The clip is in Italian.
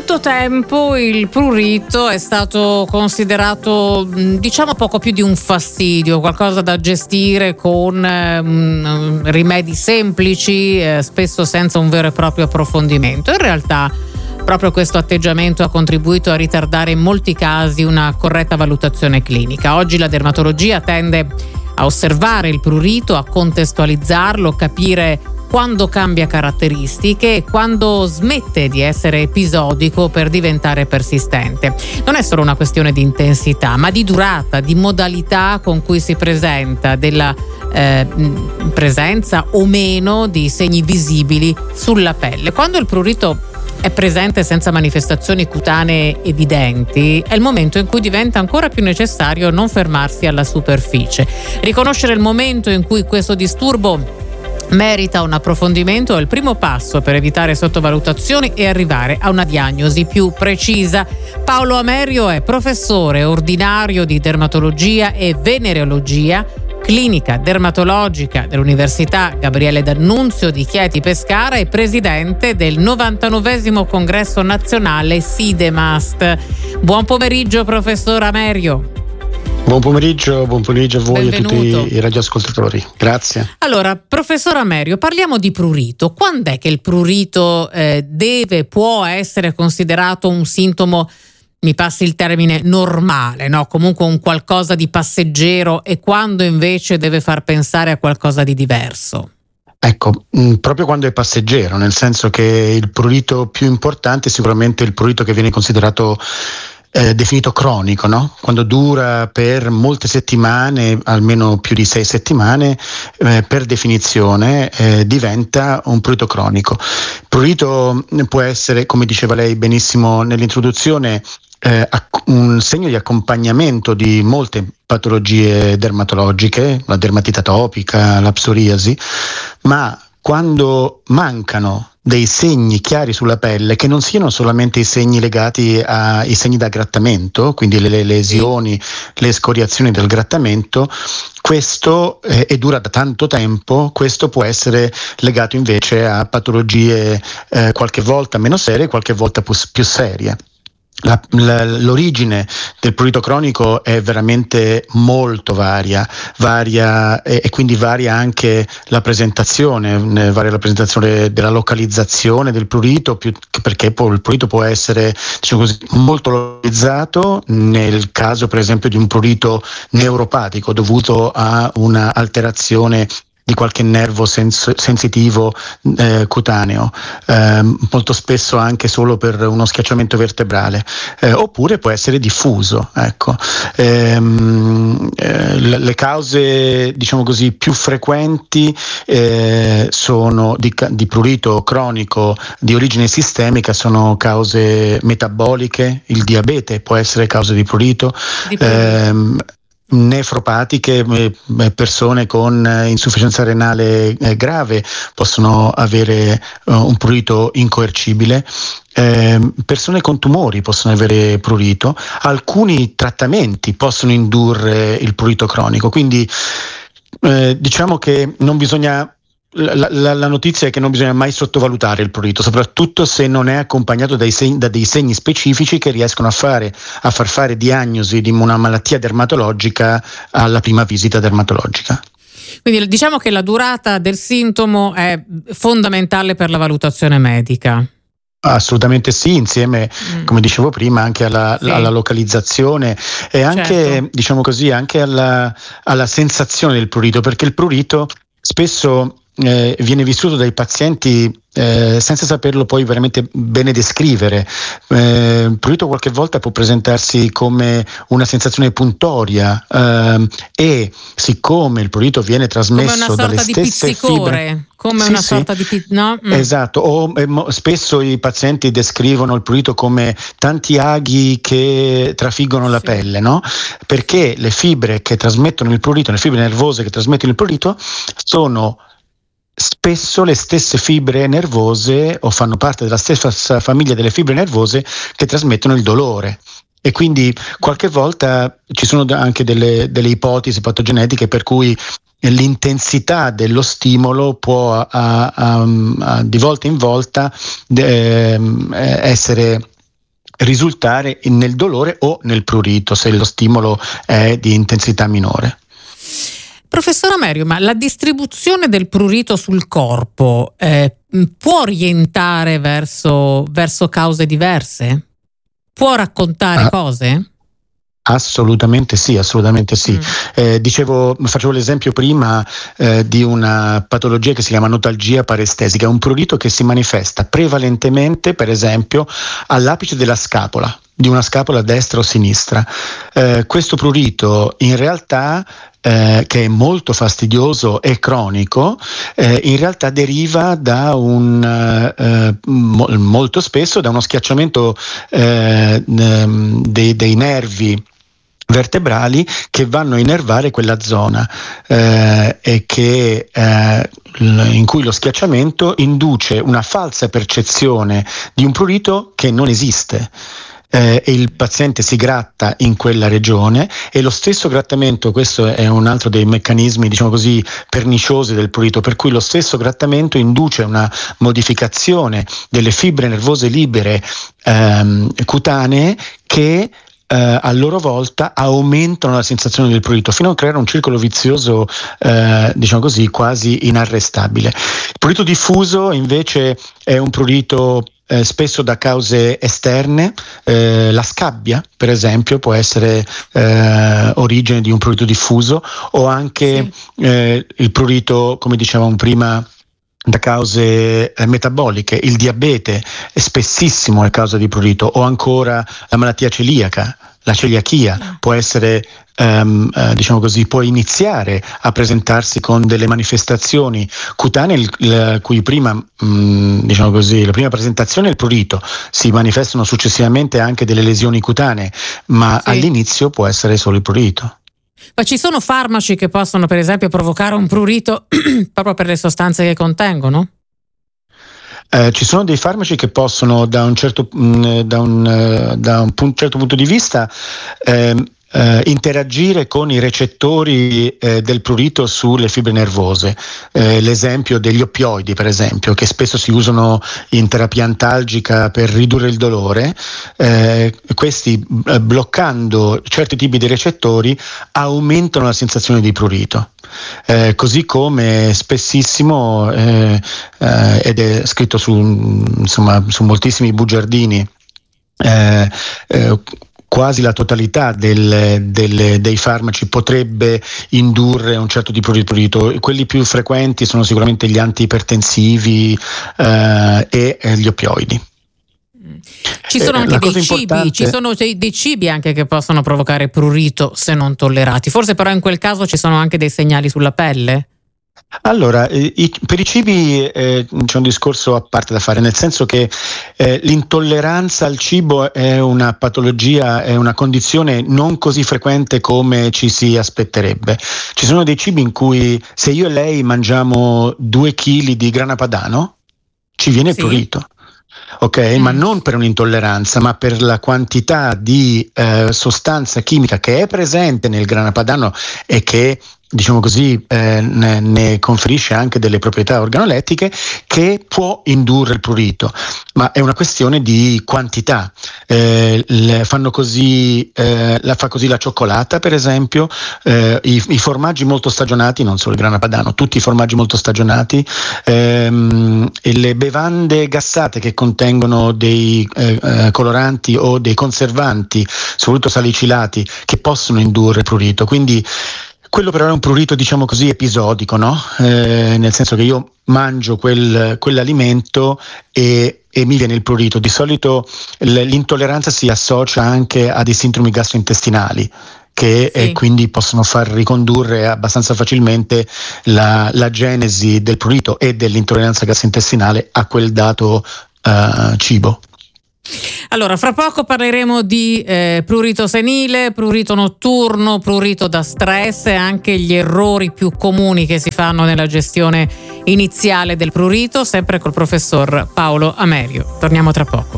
molto tempo il prurito è stato considerato, diciamo, poco più di un fastidio, qualcosa da gestire con rimedi semplici, spesso senza un vero e proprio approfondimento. In realtà proprio questo atteggiamento ha contribuito a ritardare in molti casi una corretta valutazione clinica. Oggi la dermatologia tende a osservare il prurito, a contestualizzarlo, capire quando cambia caratteristiche e quando smette di essere episodico per diventare persistente. Non è solo una questione di intensità, ma di durata, di modalità con cui si presenta, della presenza o meno di segni visibili sulla pelle. Quando il prurito è presente senza manifestazioni cutanee evidenti, è il momento in cui diventa ancora più necessario non fermarsi alla superficie. Riconoscere il momento in cui questo disturbo merita un approfondimento è il primo passo per evitare sottovalutazioni e arrivare a una diagnosi più precisa. Paolo Amerio è professore ordinario di dermatologia e venereologia, clinica dermatologica dell'Università Gabriele D'Annunzio di Chieti Pescara e presidente del 99° congresso nazionale SIDEMAST. Buon pomeriggio, professor Amerio. Buon pomeriggio a voi. Benvenuto. E tutti i radioascoltatori. Grazie. Allora, professor Amerio, parliamo di prurito. Quando è che il prurito può essere considerato un sintomo, mi passi il termine, normale, no? Comunque un qualcosa di passeggero, e quando invece deve far pensare a qualcosa di diverso? Ecco, proprio quando è passeggero, nel senso che il prurito più importante è sicuramente il prurito che viene considerato definito cronico, no? Quando dura per molte settimane, almeno più di 6 settimane, per definizione diventa un prurito cronico. Il prurito può essere, come diceva lei benissimo nell'introduzione, un segno di accompagnamento di molte patologie dermatologiche, la dermatite atopica, la psoriasi, ma quando mancano dei segni chiari sulla pelle, che non siano solamente i segni legati ai segni da grattamento, quindi le lesioni, le escoriazioni del grattamento, questo e dura da tanto tempo, questo può essere legato invece a patologie qualche volta meno serie, qualche volta più serie. L'origine del prurito cronico è veramente molto varia e quindi varia anche la presentazione, varia la presentazione della localizzazione del prurito, perché il prurito può essere, diciamo così, molto localizzato nel caso per esempio di un prurito neuropatico dovuto a una alterazione di qualche nervo sensitivo cutaneo, molto spesso anche solo per uno schiacciamento vertebrale, oppure può essere diffuso. Ecco. Le cause, diciamo così, più frequenti sono di prurito cronico di origine sistemica, sono cause metaboliche. Il diabete può essere causa di prurito. Nefropatiche, persone con insufficienza renale grave possono avere un prurito incoercibile, persone con tumori possono avere prurito, alcuni trattamenti possono indurre il prurito cronico, quindi diciamo che non bisogna. La notizia è che non bisogna mai sottovalutare il prurito, soprattutto se non è accompagnato da dei segni specifici che riescono a far fare diagnosi di una malattia dermatologica alla prima visita dermatologica. Quindi diciamo che la durata del sintomo è fondamentale per la valutazione medica. Assolutamente sì, insieme, come dicevo prima, anche alla localizzazione e anche, certo, diciamo così, anche alla sensazione del prurito, perché il prurito spesso viene vissuto dai pazienti senza saperlo poi veramente bene descrivere. Il prurito qualche volta può presentarsi come una sensazione puntoria e siccome il prurito viene trasmesso dalle stesse fibre, come una sorta di no? Esatto, o spesso i pazienti descrivono il prurito come tanti aghi che trafiggono la pelle, no? Perché le fibre che trasmettono il prurito, le fibre nervose che trasmettono il prurito sono spesso le stesse fibre nervose o fanno parte della stessa famiglia delle fibre nervose che trasmettono il dolore. E quindi qualche volta ci sono anche delle ipotesi patogenetiche per cui l'intensità dello stimolo può di volta in volta essere risultare nel dolore o nel prurito se lo stimolo è di intensità minore. Professor Amerio, ma la distribuzione del prurito sul corpo può orientare verso cause diverse? Può raccontare cose? Assolutamente sì. Facevo l'esempio prima di una patologia che si chiama notalgia parestesica, un prurito che si manifesta prevalentemente, per esempio, all'apice della scapola, di una scapola destra o sinistra. Questo prurito in realtà che è molto fastidioso e cronico, in realtà deriva da molto spesso da uno schiacciamento dei nervi vertebrali che vanno a innervare quella zona e in cui lo schiacciamento induce una falsa percezione di un prurito che non esiste. E il paziente si gratta in quella regione, e lo stesso grattamento, questo è un altro dei meccanismi, diciamo così, perniciosi del prurito, per cui lo stesso grattamento induce una modificazione delle fibre nervose libere cutanee che a loro volta aumentano la sensazione del prurito, fino a creare un circolo vizioso, diciamo così, quasi inarrestabile. Il prurito diffuso invece è un prurito spesso da cause esterne. La scabbia, per esempio, può essere origine di un prurito diffuso, o anche il prurito, come dicevamo prima, da cause metaboliche. Il diabete è spessissimo è causa di prurito, o ancora la malattia celiaca. La celiachia può essere, diciamo così, può iniziare a presentarsi con delle manifestazioni cutanee, cui prima, diciamo così, la prima presentazione è il prurito, si manifestano successivamente anche delle lesioni cutanee, ma all'inizio può essere solo il prurito. Ma ci sono farmaci che possono, per esempio, provocare un prurito proprio per le sostanze che contengono? Ci sono dei farmaci che possono, da un certo punto di vista, interagire con i recettori del prurito sulle fibre nervose. L'esempio degli oppioidi, per esempio, che spesso si usano in terapia antalgica per ridurre il dolore. Questi, bloccando certi tipi di recettori, aumentano la sensazione di prurito. Così come spessissimo, ed è scritto su moltissimi bugiardini, quasi la totalità dei farmaci potrebbe indurre un certo tipo di prurito. Quelli più frequenti sono sicuramente gli antiipertensivi e gli oppioidi. Ci sono anche dei cibi, ci sono dei cibi anche che possono provocare prurito se non tollerati. Forse però in quel caso ci sono anche dei segnali sulla pelle? Allora, per i cibi c'è un discorso a parte da fare, nel senso che l'intolleranza al cibo è una patologia, è una condizione non così frequente come ci si aspetterebbe. Ci sono dei cibi in cui, se io e lei mangiamo 2 chili di grana padano, ci viene prurito. Ok, ma non per un'intolleranza, ma per la quantità di sostanza chimica che è presente nel grana padano e che, diciamo così, ne conferisce anche delle proprietà organolettiche, che può indurre il prurito, ma è una questione di quantità. La fa così la cioccolata, per esempio, i formaggi molto stagionati, non solo il grana padano, tutti i formaggi molto stagionati, e le bevande gassate che contengono dei coloranti o dei conservanti, soprattutto salicilati, che possono indurre prurito. Quindi quello però è un prurito, diciamo così, episodico, no? Nel senso che io mangio quell'alimento e mi viene il prurito. Di solito l'intolleranza si associa anche a dei sindromi gastrointestinali, che quindi possono far ricondurre abbastanza facilmente la genesi del prurito e dell'intolleranza gastrointestinale a quel dato cibo. Allora, fra poco parleremo di prurito senile, prurito notturno, prurito da stress e anche gli errori più comuni che si fanno nella gestione iniziale del prurito, sempre col professor Paolo Amerio. Torniamo tra poco.